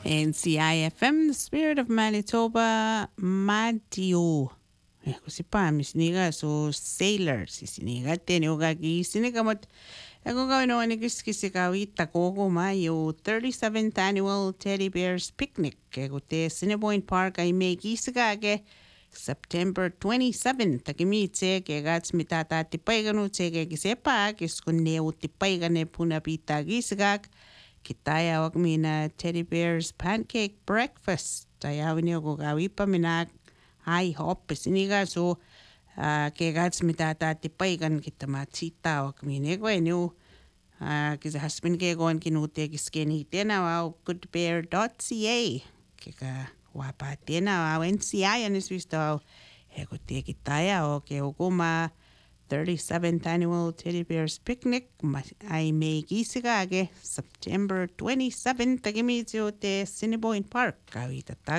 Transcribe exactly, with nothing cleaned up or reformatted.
N C I F M, the spirit of Manitoba, Madio. Eh, kasi pa, misniga, so sailors, isiniga, tenuga, gisinigamot. Ako gawin naman ni kisikawit, tako mayo, thirty-seventh Annual Teddy Bears Picnic. Kaya te Cinepoint Park ay may kisika September twenty-seventh. Takimitse, kaya gats mitata tipay ganu, kaya kisepa, kis kuneo tipay gane punapita gisagak. Kitaya wag mina Teddy Bear's Pancake Breakfast. Tayawin niyo ko gawi pa minak. Ay hop siniga so uh, kaya gats mitata tipay kan kita matsita wag mina ko enyo. Uh, kisa husband kaya gon kinute kiskeni tena wow goodbear dot c a. Kika wapa tena wow N C I anis visto. Eko te kitaya o kaya ukuma thirty-seventh Annual Teddy Bears Picnic ay may gisika September twenty-seventh. Tagimityo te Cinepoint Park. Kawita